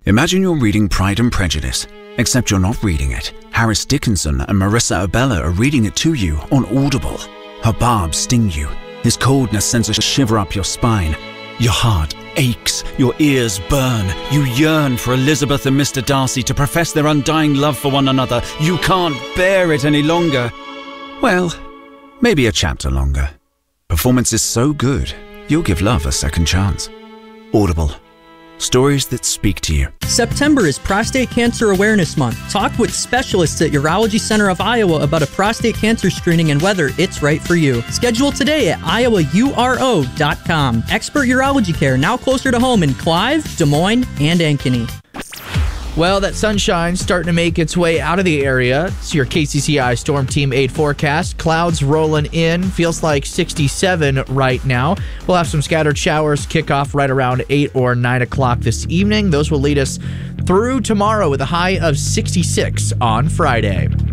Imagine you're reading Pride and Prejudice, except you're not reading it. Harris Dickinson and Marissa Abella are reading it to you on Audible. Her barbs sting you. His coldness sends a shiver up your spine. Your heart aches, your ears burn. You yearn for Elizabeth and Mr. Darcy to profess their undying love for one another. You can't bear it any longer. Well, maybe a chapter longer. Performance is so good, you'll give love a second chance. Audible. Stories that speak to you. September is Prostate Cancer Awareness Month. Talk with specialists at Urology Center of Iowa about a prostate cancer screening and whether it's right for you. Schedule today at iowauro.com. Expert urology care now closer to home in Clive, Des Moines, and Ankeny. Well, that sunshine's starting to make its way out of the area. It's your KCCI Storm Team 8 forecast. Clouds rolling in. Feels like 67 right now. We'll have some scattered showers kick off right around 8 or 9 o'clock this evening. Those will lead us through tomorrow with a high of 66 on Friday.